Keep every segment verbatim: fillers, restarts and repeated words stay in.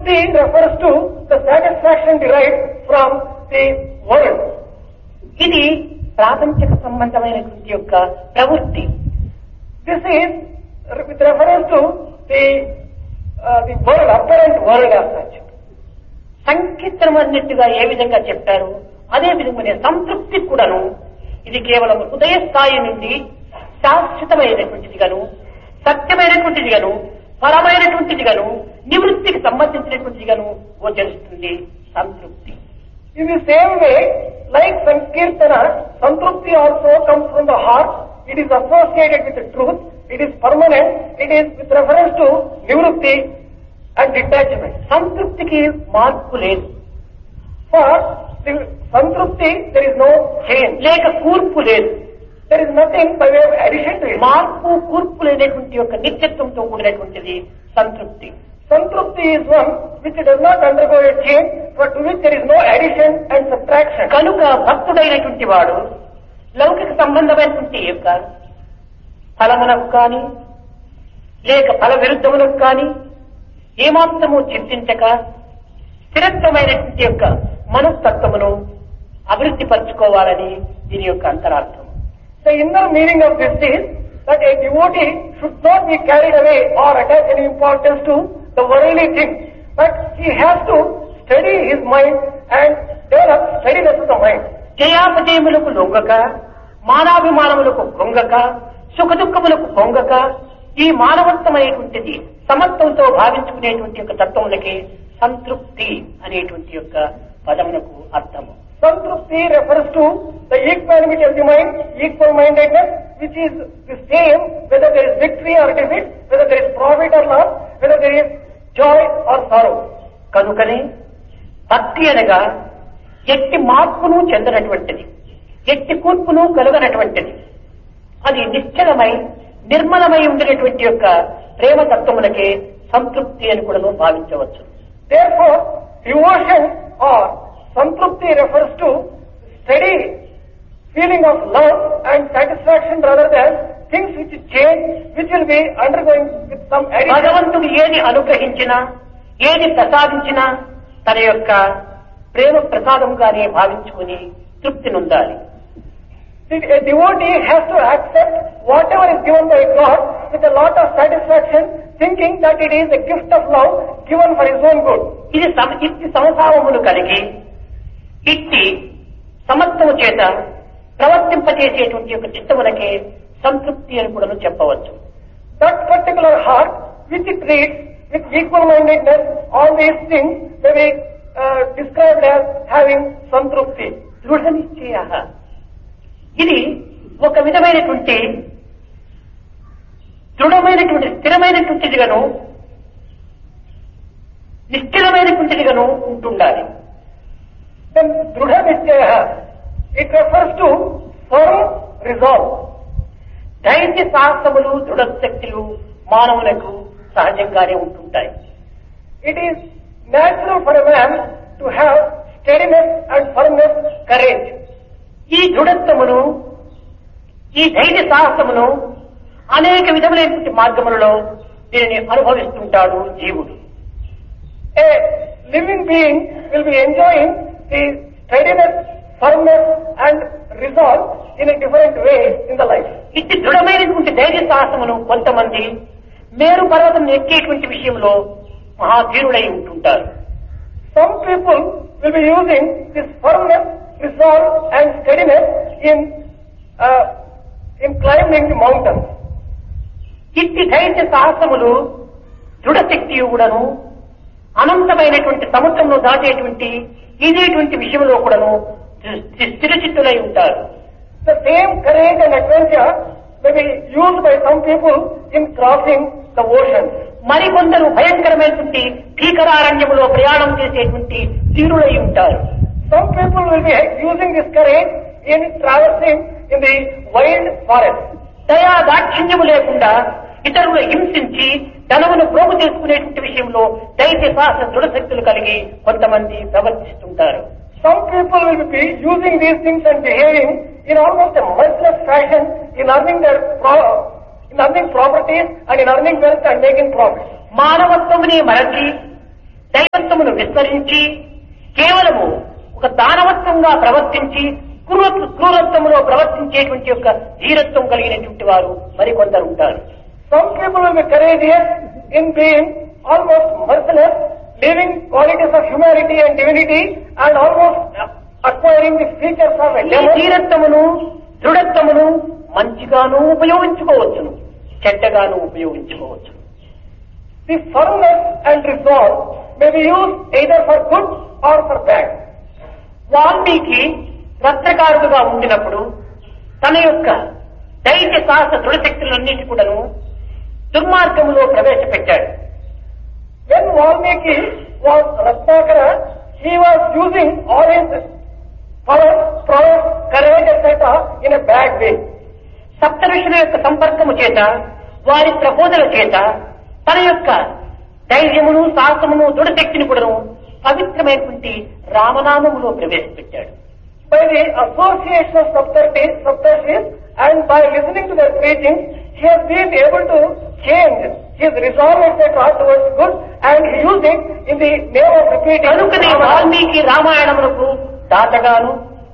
Trupti refers to the satisfaction derived from the world. ఇది ప్రాపంచిక సంబంధమైనటువంటి యొక్క ప్రవృత్తి. This is with reference to the uh, the world, apparent world as such. సంకీర్తనం అన్నట్టుగా ఏ విధంగా చెప్పారు అదే విధంగానే సంతృప్తి కూడాను ఇది కేవలం హృదయ స్థాయి నుండి శాశ్వతమైనటువంటిది గాను, సత్యమైనటువంటిది గాను, పరమైనటువంటిది గాను, నివృత్తికి సంబంధించినటువంటిది గాను గోచరిస్తుంది సంతృప్తి. In the same way, like Sankirtana, Santrupti also comes from the heart. It is associated with the truth. It is permanent. It is with reference to Nivrutti and detachment. సంతృప్తికి మార్పు లేదు. For the Santrupti, there is no change. లేక కూర్పు లేదు. There is nothing by way of addition to it. మార్పు కూర్పు లేనటువంటి యొక్క నిత్యత్వంతో కూడినటువంటిది సంతృప్తి. Santrupti is one which does not undergo a change, but to which there is no addition and subtraction. కనుక భక్తుడైనటువంటి వాడు లౌకిక సంబంధమైనటువంటి యొక్క ఫలమునకు కానీ లేక ఫల విరుద్ధములకు కానీ ఏమాత్రము చింతించక స్థిరత్వమైనటువంటి యొక్క మనస్తత్వమును అభివృద్ధి పరచుకోవాలని దీని యొక్క అంతరార్థం. The inner meaning of this is that a devotee should not be carried away or attach any importance to the worldly things, but he has to steady his mind and develop steadiness of the mind. జయాపజయములకు లొంగక, మానాభిమానములకు పొంగక, సుఖదుఖములకు పొంగక, ఈ మానవత్వమైనటువంటిది సమత్వంతో భావించుకునేటువంటి యొక్క తత్వములకి సంతృప్తి అనేటువంటి యొక్క పదమునకు అర్థము. Santrupti refers to the equanimity of the mind, equal mindedness, which is the same whether there is victory or defeat, whether there is profit or loss, whether there is joy or sorrow. కనుకనే భక్తి అనగా ఎట్టి మార్పును చెందనటువంటిది, ఎట్టి కూర్పును కలుగనటువంటిది, అది నిశ్చలమై నిర్మలమై ఉండినటువంటి యొక్క ప్రేమ తత్వములకే సంతృప్తి అని కూడా భావించవచ్చు. Therefore, devotion or Santrupti refers to steady feeling of love and satisfaction rather than things which change, which will be undergoing with some addition. భగవంతుడు ఏది అనుగ్రహించినా, ఏది ప్రసాదించినా తన యొక్క ప్రేమ ప్రసాదంగానే భావించుకుని తృప్తి నొందాలి. A devotee has to accept whatever is given by God with a lot of satisfaction, thinking that it is a gift of love given for his own good. ఇది ఇట్టి సమభావములు కలిగి ఇట్టి సమత్వము చేత ప్రవర్తింపజేసేటువంటి యొక్క చిత్తములకే సంతృప్తి అని కూడా చెప్పవచ్చు. That particular heart which it reads with equal mindedness, all these things may be uh, described as having santrupti. దృఢ నిశ్చయ, ఇది ఒక విధమైనటువంటి దృఢమైనటువంటి స్థిరమైనటువంటిదిగాను నిశ్చలమైనటువంటిదిగాను ఉంటుండాలి. Then Drudha Nischaya, it refers to firm resolve. ధైర్య సాహసములు దృఢశక్తులు మానవులకు సహజంగానే ఉంటుంటాయి. It is natural for a man to have steadiness and firmness, courage. ఈ దృఢత్వమును, ఈ ధైర్య సాహసమును అనేక విధములైనటువంటి మార్గములలో దీనిని అనుభవిస్తుంటాడు జీవుడు. A living being will be enjoying the steadiness, firmness and resolve in a different way in the life. ఇట్టి దృఢమైనటువంటి ధైర్య సాహసమును కొంతమంది మేరు పర్వతం ఎక్కేటువంటి విషయంలో మహాధీరుడై ఉంటుంటారు. Some people will be using this firmness, resolve and steadiness in uh, in climbing the mountains. ఇట్టి ధైర్య సాహసములు దృఢశక్తి కూడాను అనంతమైనటువంటి సముద్రంలో దాటేటువంటి ఇదేటువంటి విషయంలో కూడాను స్థిరచిత్తులై ఉంటారు. The same courage and adventure may be used by some people in crossing the ocean. మరికొందరు భయంకరమైనటువంటి భీకరారణ్యములో ప్రయాణం చేసేటువంటి తీరులై ఉంటారు. Some people will be using this courage in traversing in the wild forest. దయా దాక్షిణ్యము లేకుండా ఇతరులు హింసించి ధనమును ప్రోగు చేసుకునేటువంటి విషయంలో ధైర్య సాహస దృఢశక్తులు కలిగి కొంతమంది ప్రవర్తిస్తుంటారు. Some people will be using these things and behaving in almost a merciless fashion in earning their pro- in earning properties and in earning wealth and making profits. మానవత్వముని మరచి దైవ గుణమును విస్మరించి కేవలము ఒక దానవత్వంగా ప్రవర్తించి క్రూర క్రూరత్వంలో ప్రవర్తించేటువంటి యొక్క ధీరత్వం కలిగినటువంటి వారు మరికొందరు ఉంటారు. Some people will be courageous in being almost merciless, living qualities of humanity and divinity, and almost acquiring the features of a ఈ devil. ధీరత్వమును దృఢత్వమును మంచిగాను ఉపయోగించుకోవచ్చును, చెడ్డగాను ఉపయోగించుకోవచ్చు. The firmness and resolve may be used either for good or for bad. Valmiki రత్నకారుడుగా ఉండినప్పుడు తన యొక్క ధైర్య సాహస దృఢశక్తులన్నిటి కూడాను దుర్మార్గములో ప్రవేశపెట్టాడు. When Valmiki was Ratnakara, he was using all his power, prowess, courage, et cetera in a bad way. సప్త ఋషుల యొక్క సంపర్కము చేత, వారి ప్రబోధన చేత తన యొక్క ధైర్యమును సాహసమును దృఢశక్తిని కూడాను పవిత్రమైనటువంటి రామనామములో ప్రవేశపెట్టాడు. By the association of Saptarshis, Saptarshis and by listening to their preaching, he has been able to change his resolve et cetera towards good, and he used it in the name of repeating. కనుకనే వాల్మీకి రామాయణములకు దాతగాను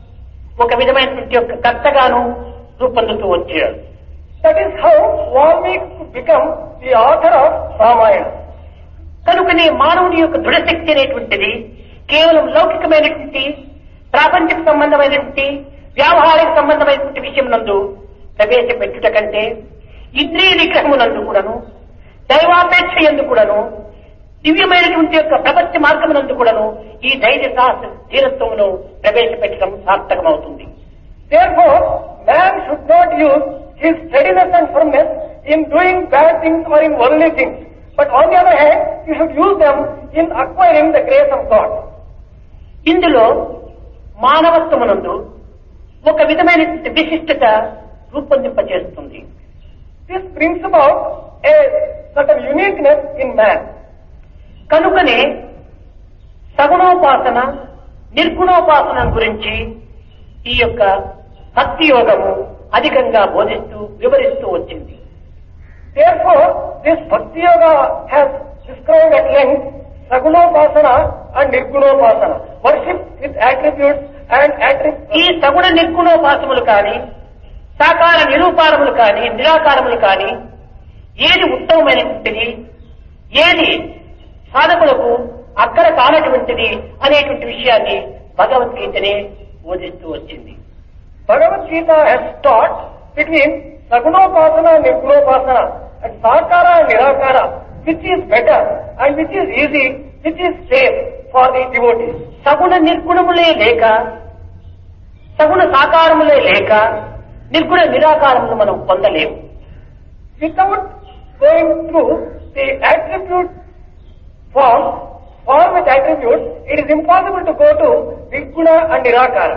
ఒక విధమైనటువంటి యొక్క కర్తగాను రూపొందుతూ వచ్చాడు. That is how Valmiki could become the author of Ramayana. కనుకనే మానవుని యొక్క దృఢశక్తి అనేటువంటిది కేవలం లౌకికమైనటువంటి ప్రాపంచిక సంబంధమైనటువంటి వ్యావహారిక సంబంధమైనటువంటి విషయం నందు ప్రవేశపెట్టుట కంటే ఇంద్రియ నిగ్రహమునందు కూడాను దైవాపేక్ష ఎందు కూడాను దివ్యమైనటువంటి యొక్క ప్రపంచ మార్గమునందు కూడాను ఈ ధైర్య సాహస ధీరత్వమును ప్రవేశపెట్టడం సార్థకమవుతుంది. Therefore, man should not use his steadiness and firmness in doing bad things or in worldly things, but on the other hand, he should use them in acquiring the grace of God. ఇందులో మానవత్వమునందు ఒక విధమైనటువంటి విశిష్టత రూపొందింపజేస్తుంది. This brings about a certain uniqueness in man. కనుకనే సగుణోపాసన నిర్గుణోపాసన గురించి ఈ యొక్క భక్తి యోగము అధికంగా బోధిస్తూ వివరిస్తూ వచ్చింది. Therefore, this Bhakti Yoga has described at length Sagunopasana and Nirgunopasana, worship with attributes and attributes. ఈ సగుణ నిర్గుణోపాసములు కాని సాకార నిరూపారములు కాని నిరాకారములు కాని ఏది ఉత్తమమైనటువంటిది, ఏది సాధకులకు అక్కడ కానటువంటిది అనేటువంటి విషయాన్ని భగవద్గీతనే బోధిస్తూ వచ్చింది. Bhagavad Gita has taught between Sagunopasana and Nirgunopasana and Sakara and Nirakara, which is better and which is easy, which is safe for the devotees. సగుణ నిర్గుణములే లేక సగుణ సాకారములే లేక నిర్గుణ నిరాకారములు మనం పొందలేము. Without going through the attribute form, form with attributes, it is impossible to go to Nirguna and Nirakara.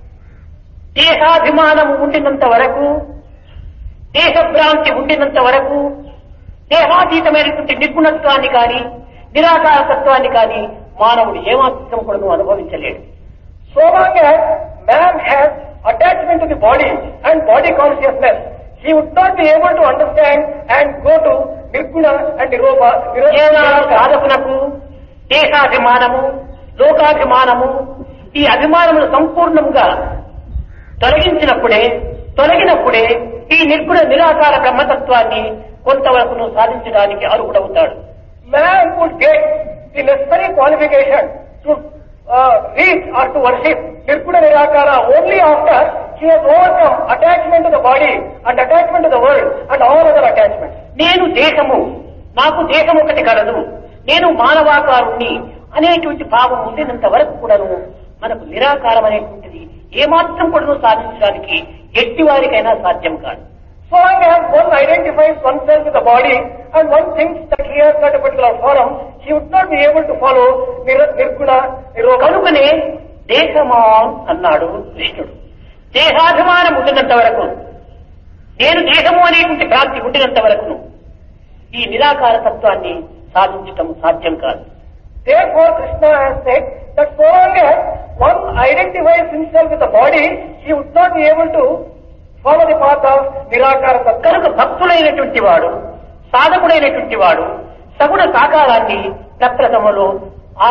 దేహాభిమానం ఉండినంత వరకు, దేహభ్రాంతి ఉండినంత వరకు దేహాతీతమైనటువంటి నిర్గుణత్వాన్ని కానీ నిరాకారతత్వాన్ని కానీ మానవుడు ఏమాత్రం కూడా అనుభవించలేడు. So long as man has attachment to the body and body consciousness, he would not be able to understand and go to Nirguna and Niropa. సాధకులకు దేహాభిమానము లోకాభిమానము ఈ అభిమానములు సంపూర్ణంగా తొలగించినప్పుడే తొలగినప్పుడే ఈ నిర్గుణ నిరాకార బ్రహ్మతత్వాన్ని కొంతవరకు సాధించడానికి అర్హుడవుతాడు. Man would get the necessary qualification to uh, reach or to worship Nirguna Nirakara only after he has overcome attachment to the body and attachment to the world and all other attachments. నేను దేహము, నాకు దేహం ఒకటి కలదు, నేను మానవాకారుణ్ణి అనేటువంటి భావం ఉండినంత వరకు కూడాను మనకు నిరాకారం అనేటువంటిది ఏమాత్రం కూడా సాధించడానికి ఎట్టి వారికైనా సాధ్యం కాదు. So long as one identifies oneself with the body and one thinks that he has got a particular form, he would not be able to follow nir- Nirguna, Niropa. కనుకనే దేహమా అన్నాడు కృష్ణుడు. దేహాభిమానం ఉండినంత వరకు, నేను దేహము అనేటువంటి భ్రాంతి ఉండినంత వరకు ఈ నిరాకార తత్వాన్ని సాధించటం సాధ్యం కాదు. Therefore, Krishna has said that so long as one identifies himself with the body, he would not be able to follow the path of Nirakara Tattva. కనుక భక్తులైనటువంటి వాడు, సాధకుడైనటువంటి వాడు సగుణ సాకారాన్ని ప్రప్రథమలో